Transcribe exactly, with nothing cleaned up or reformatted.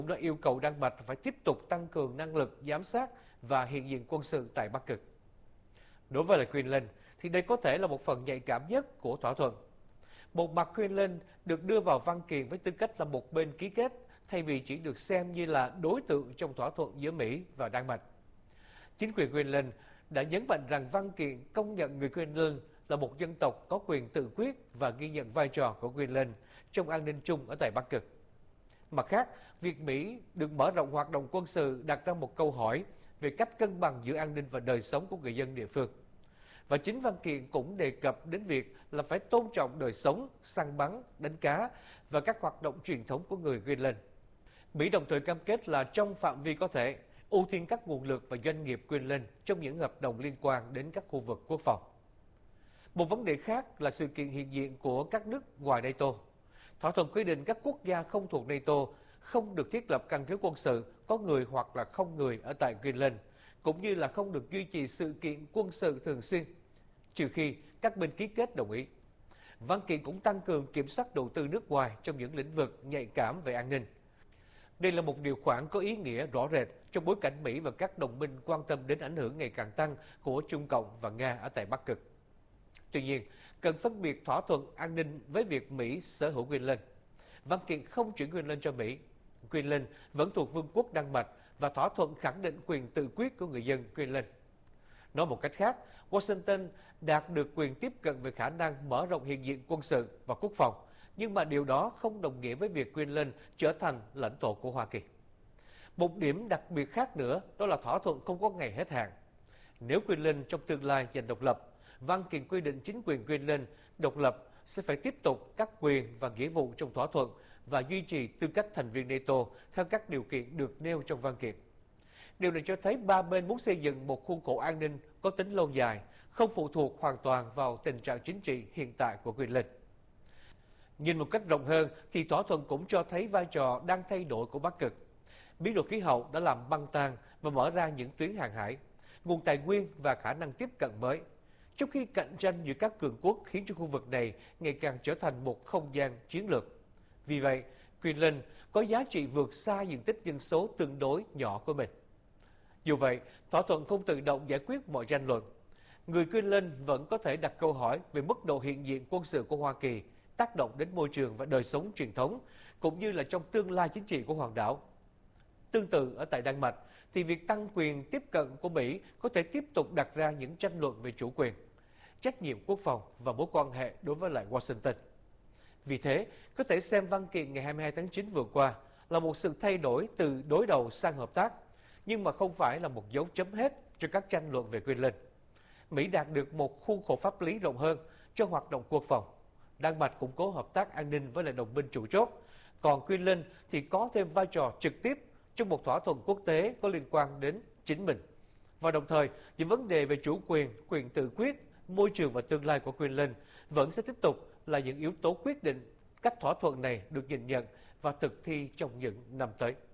cũng đã yêu cầu Đan Mạch phải tiếp tục tăng cường năng lực giám sát và hiện diện quân sự tại Bắc Cực. Đối với lại Greenland thì đây có thể là một phần nhạy cảm nhất của thỏa thuận. Một mặt Greenland được đưa vào văn kiện với tư cách là một bên ký kết thay vì chỉ được xem như là đối tượng trong thỏa thuận giữa Mỹ và Đan Mạch. Chính quyền Greenland đã nhấn mạnh rằng văn kiện công nhận người Greenland là một dân tộc có quyền tự quyết và ghi nhận vai trò của Greenland trong an ninh chung ở tại Bắc Cực. Mặt khác, việc Mỹ được mở rộng hoạt động quân sự đặt ra một câu hỏi về cách cân bằng giữa an ninh và đời sống của người dân địa phương. Và chính văn kiện cũng đề cập đến việc là phải tôn trọng đời sống, săn bắn, đánh cá và các hoạt động truyền thống của người Greenland. Mỹ đồng thời cam kết là trong phạm vi có thể ưu tiên các nguồn lực và doanh nghiệp Greenland trong những hợp đồng liên quan đến các khu vực quốc phòng. Một vấn đề khác là sự kiện hiện diện của các nước ngoài NATO. Thỏa thuận quy định các quốc gia không thuộc NATO không được thiết lập căn cứ quân sự có người hoặc là không người ở tại Greenland, cũng như là không được duy trì sự kiện quân sự thường xuyên, trừ khi các bên ký kết đồng ý. Văn kiện cũng tăng cường kiểm soát đầu tư nước ngoài trong những lĩnh vực nhạy cảm về an ninh. Đây là một điều khoản có ý nghĩa rõ rệt trong bối cảnh Mỹ và các đồng minh quan tâm đến ảnh hưởng ngày càng tăng của Trung Cộng và Nga ở tại Bắc Cực. Tuy nhiên, cần phân biệt thỏa thuận an ninh với việc Mỹ sở hữu Greenland. Văn kiện không chuyển Greenland cho Mỹ. Greenland vẫn thuộc Vương quốc Đan Mạch và thỏa thuận khẳng định quyền tự quyết của người dân Greenland. Nói một cách khác, Washington đạt được quyền tiếp cận về khả năng mở rộng hiện diện quân sự và quốc phòng, nhưng mà điều đó không đồng nghĩa với việc Greenland trở thành lãnh thổ của Hoa Kỳ. Một điểm đặc biệt khác nữa đó là thỏa thuận không có ngày hết hạn. Nếu Greenland trong tương lai giành độc lập, văn kiện quy định chính quyền Greenland độc lập sẽ phải tiếp tục các quyền và nghĩa vụ trong thỏa thuận và duy trì tư cách thành viên NATO theo các điều kiện được nêu trong văn kiện. Điều này cho thấy ba bên muốn xây dựng một khuôn khổ an ninh có tính lâu dài, không phụ thuộc hoàn toàn vào tình trạng chính trị hiện tại của Greenland. Nhìn một cách rộng hơn thì thỏa thuận cũng cho thấy vai trò đang thay đổi của Bắc Cực. Biến đổi khí hậu đã làm băng tan và mở ra những tuyến hàng hải, nguồn tài nguyên và khả năng tiếp cận mới, trong khi cạnh tranh giữa các cường quốc khiến cho khu vực này ngày càng trở thành một không gian chiến lược. Vì vậy, Greenland có giá trị vượt xa diện tích dân số tương đối nhỏ của mình. Dù vậy, thỏa thuận không tự động giải quyết mọi tranh luận. Người Greenland vẫn có thể đặt câu hỏi về mức độ hiện diện quân sự của Hoa Kỳ, tác động đến môi trường và đời sống truyền thống, cũng như là trong tương lai chính trị của hòn đảo. Tương tự ở tại Đan Mạch, thì việc tăng quyền tiếp cận của Mỹ có thể tiếp tục đặt ra những tranh luận về chủ quyền, trách nhiệm quốc phòng và mối quan hệ đối với lại Washington. Vì thế, có thể xem văn kiện ngày hai mươi hai tháng chín vừa qua là một sự thay đổi từ đối đầu sang hợp tác, nhưng mà không phải là một dấu chấm hết cho các tranh luận về Greenland. Mỹ đạt được một khuôn khổ pháp lý rộng hơn cho hoạt động quốc phòng. Đan Mạch củng cố hợp tác an ninh với lại đồng minh chủ chốt, còn Greenland thì có thêm vai trò trực tiếp trong một thỏa thuận quốc tế có liên quan đến chính mình. Và đồng thời, những vấn đề về chủ quyền, quyền tự quyết, môi trường và tương lai của Greenland vẫn sẽ tiếp tục là những yếu tố quyết định cách thỏa thuận này được nhìn nhận và thực thi trong những năm tới.